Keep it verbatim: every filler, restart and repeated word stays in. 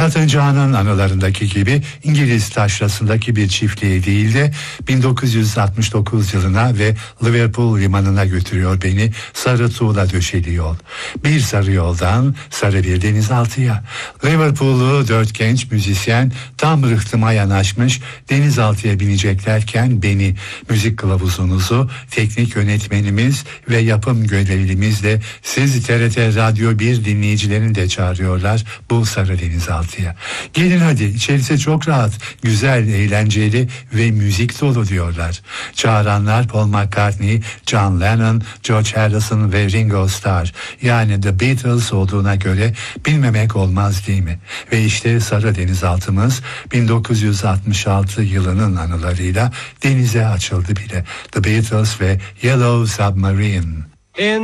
Elton John'un anılarındaki gibi İngiliz taşrasındaki bir çiftliğe değil de bin dokuz yüz altmış dokuz yılına ve Liverpool limanına götürüyor beni, sarı tuğla döşeli yol. Bir sarı yoldan sarı bir denizaltıya. Liverpool'lu dört genç müzisyen tam rıhtıma yanaşmış, denizaltıya bineceklerken beni, müzik kılavuzunuzu, teknik yönetmenimiz ve yapım görevlimiz de siz T R T Radyo bir dinleyicilerini de çağırıyorlar bu sarı denizaltıya. Gelin hadi, içerisi çok rahat, güzel, eğlenceli ve müzik dolu diyorlar. Çağıranlar Paul McCartney, John Lennon, George Harrison ve Ringo Starr, yani The Beatles olduğuna göre bilmemek olmaz değil mi? Ve işte sarı denizaltımız bin dokuz yüz altmış altı yılının anılarıyla denize açıldı bile. The Beatles ve Yellow Submarine. In